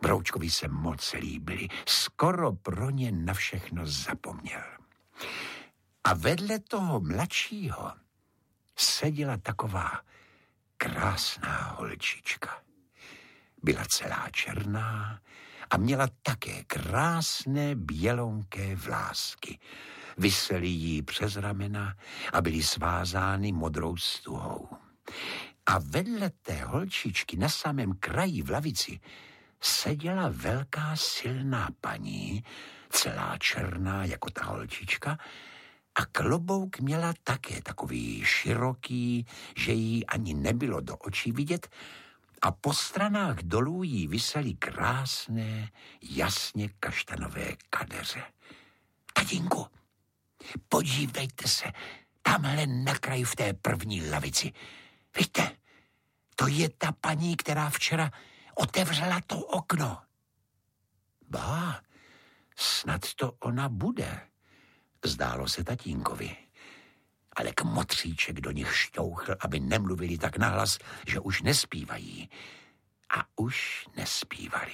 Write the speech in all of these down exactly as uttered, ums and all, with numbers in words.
Broučkovi se moc líbili, skoro pro ně na všechno zapomněl. A vedle toho mladšího seděla taková krásná holčička. Byla celá černá a měla také krásné bělonké vlásky. Visely jí přes ramena a byly svázány modrou stuhou. A vedle té holčičky na samém kraji v lavici seděla velká silná paní, celá černá jako ta holčička, a klobouk měla také takový široký, že jí ani nebylo do očí vidět, a po stranách dolů jí visely krásné, jasně kaštanové kadeře. Tatínku, podívejte se, tamhle na kraji v té první lavici. Víte, to je ta paní, která včera otevřela to okno. Bá, snad to ona bude, zdálo se tatínkovi. Ale kmotříček do nich šťouchl, aby nemluvili tak nahlas, že už nespívají. A už nespívali.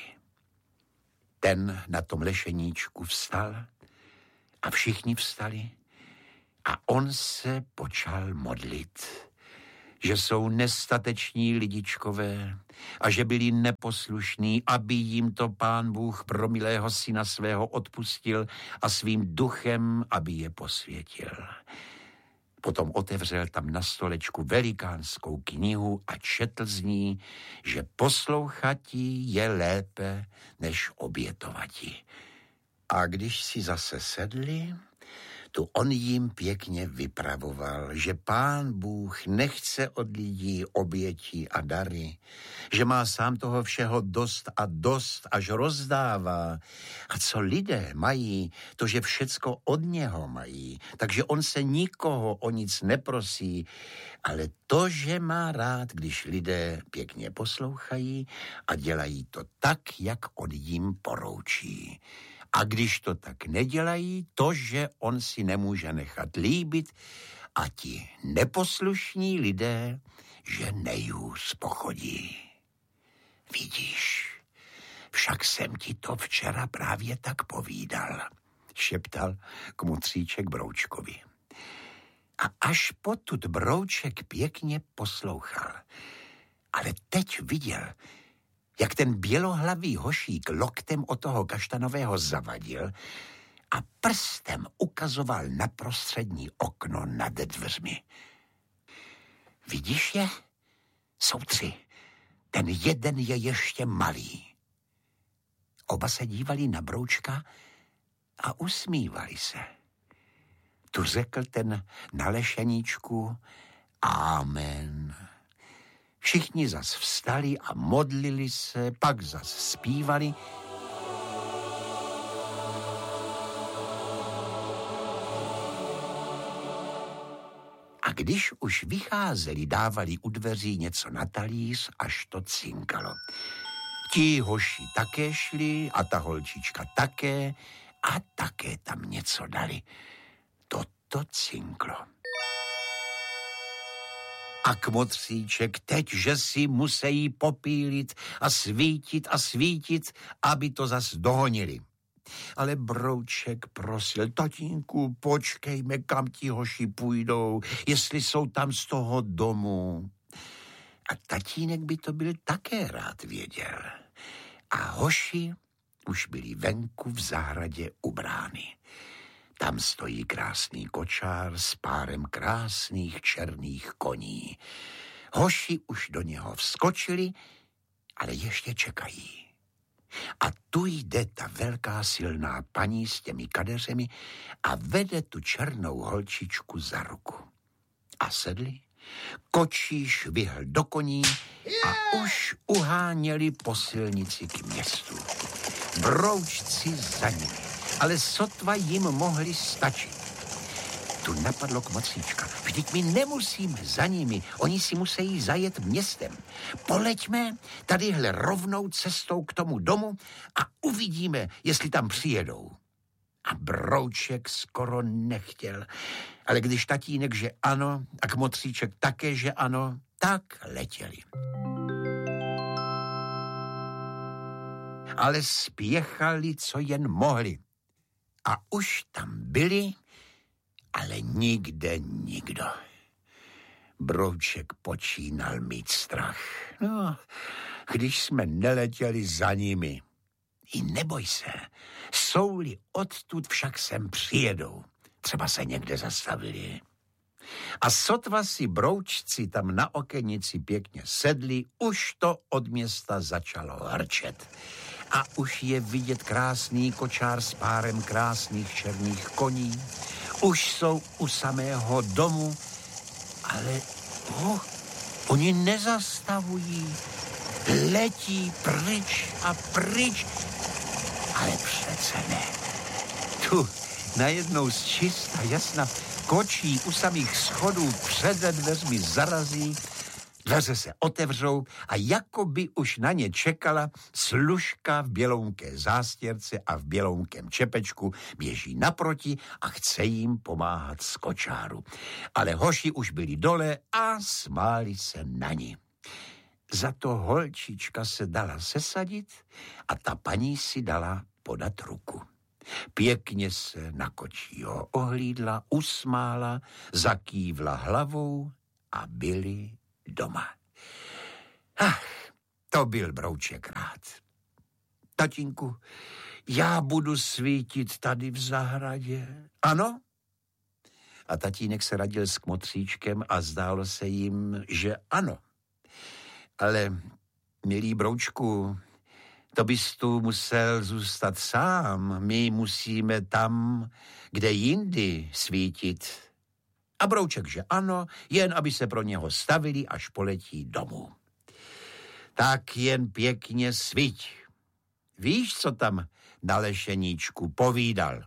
Ten na tom lešeníčku vstal a všichni vstali a on se počal modlit, že jsou nestateční lidičkové a že byli neposlušní, aby jim to Pán Bůh pro milého syna svého odpustil a svým duchem, aby je posvětil. Potom otevřel tam na stolečku velikánskou knihu a četl z ní, že poslouchatí je lépe, než obětovati. A když si zase sedli, tu on jim pěkně vypravoval, že Pán Bůh nechce od lidí oběti a dary, že má sám toho všeho dost a dost, až rozdává. A co lidé mají, to, že všecko od něho mají, takže on se nikoho o nic neprosí, ale to, že má rád, když lidé pěkně poslouchají a dělají to tak, jak od jim poroučí. A když to tak nedělají, to, že on si nemůže nechat líbit a ti neposlušní lidé, že nejhůř pochodí. Vidíš, však jsem ti to včera právě tak povídal, šeptal kmotříček Broučkovi. A až potud Brouček pěkně poslouchal, ale teď viděl, jak ten bělohlavý hošík loktem od toho kaštanového zavadil a prstem ukazoval na prostřední okno nad dveřmi. Vidíš je? Jsou tři. Ten jeden je ještě malý. Oba se dívali na Broučka a usmívali se. Tu řekl ten na lešeníčku Amen. Všichni zas vstali a modlili se, pak zas zpívali. A když už vycházeli, dávali u dveří něco na talíř, až to cinkalo. Ti hoši také šli a ta holčička také a také tam něco dali. Toto cinklo. A kmotříček teď, že si musí popílit a svítit a svítit, aby to zas dohonili. Ale Brouček prosil, tatínku, počkejme, kam ti hoši půjdou, jestli jsou tam z toho domu. A tatínek by to byl také rád věděl. A hoši už byli venku v zahradě u brány. Tam stojí krásný kočár s párem krásných černých koní. Hoši už do něho vskočili, ale ještě čekají. A tu jde ta velká silná paní s těmi kadeřemi a vede tu černou holčičku za ruku. A sedli, kočíš vyhl do koní a už uháněli po silnici k městu. Broučci za nimi, ale sotva jim mohli stačit. Tu napadlo kmotříčka. Vždyť my nemusíme za nimi, oni si musí zajet městem. Poleďme tadyhle rovnou cestou k tomu domu a uvidíme, jestli tam přijedou. A Brouček skoro nechtěl, ale když tatínek, že ano, a kmotříček také, že ano, tak letěli. ale spěchali, co jen mohli. A už tam byli, ale nikde nikdo. Brouček počínal mít strach. No, když jsme neletěli za nimi. I neboj se, jsou-li odtud však sem přijedou. Třeba se někde zastavili. A sotva si broučci tam na okenici pěkně sedli, už to od města začalo hrčet. A už je vidět krásný kočár s párem krásných černých koní. Už jsou u samého domu, ale oh, oni nezastavují. Letí pryč a pryč, ale přece ne. Tu najednou z čista jasna kočí u samých schodů přede dveřmi zarazí, dveře se otevřou a jako by už na ně čekala služka v bělounké zástěrce a v bělounkém čepečku běží naproti a chce jim pomáhat z kočáru. Ale hoši už byli dole a smáli se na ní. Za to holčička se dala sesadit a ta paní si dala podat ruku. Pěkně se na kočího ohlídla, usmála, zakývla hlavou a byli doma. Ach, to byl Brouček rád. Tatínku, já budu svítit tady v zahradě. Ano? A tatínek se radil s kmotříčkem a zdálo se jim, že ano. Ale, milý Broučku, to bys tu musel zůstat sám. My musíme tam, kde jindy svítit. A Brouček, že ano, jen aby se pro něho stavili, až poletí domů. Tak jen pěkně svíť. Víš, co tam na lešeníčku povídal?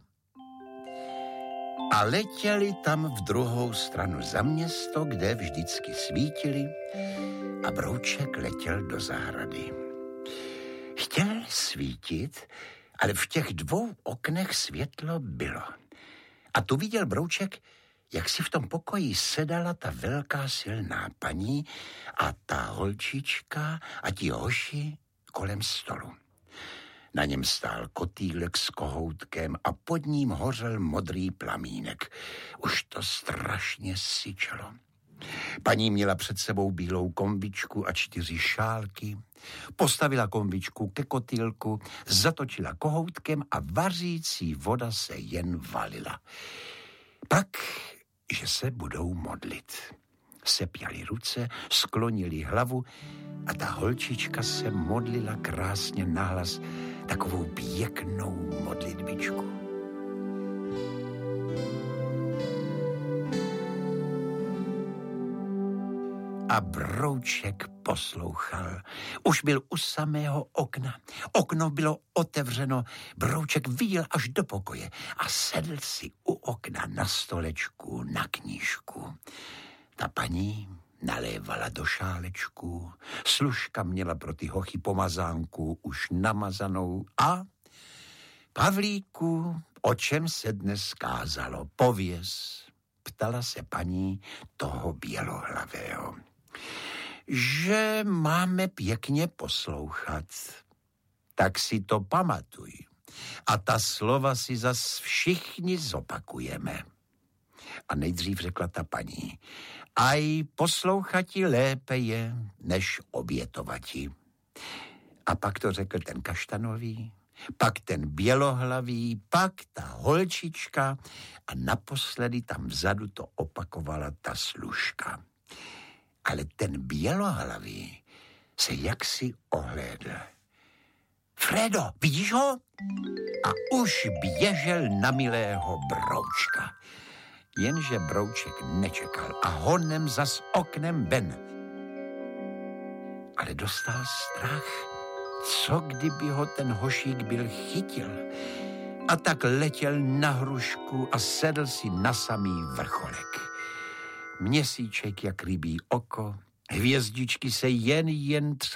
A letěli tam v druhou stranu za město, kde vždycky svítili, a Brouček letěl do zahrady. Chtěl svítit, ale v těch dvou oknech světlo bylo. A tu viděl Brouček, jak si v tom pokoji sedala ta velká silná paní a ta holčička a ti hoši kolem stolu. Na něm stál kotýlek s kohoutkem a pod ním hořel modrý plamínek. Už to strašně syčelo. Paní měla před sebou bílou kombičku a čtyři šálky, postavila kombičku ke kotýlku, zatočila kohoutkem a vařící voda se jen valila. Pak, že se budou modlit. Sepjali ruce, sklonili hlavu a ta holčička se modlila krásně nahlas takovou pěknou modlitbičku. A Brouček poslouchal. Už byl u samého okna. Okno bylo otevřeno. Brouček viděl až do pokoje a sedl si u okna na stolečku na knížku. Ta paní nalévala do šálečku. Služka měla pro ty hochy pomazánku už namazanou a Pavlíku, o čem se dnes kázalo? Pověz, ptala se paní toho bělohlavého. Že máme pěkně poslouchat. Tak si to pamatuj. A ta slova si zas všichni zopakujeme. A nejdřív řekla ta paní, aj poslouchati lépe je, než obětovati. A pak to řekl ten kaštanový, pak ten bělohlavý, pak ta holčička a naposledy tam vzadu to opakovala ta služka. Ale ten bělohlavý se jaksi ohlédl. Fredo, vidíš ho? A už běžel na milého Broučka. Jenže Brouček nečekal a honem zas oknem ven. Ale dostal strach, co kdyby ho ten hošík byl chytil. A tak letěl na hrušku a sedl si na samý vrcholek. Měsíček jak rybí oko, hvězdičky se jen jen třásly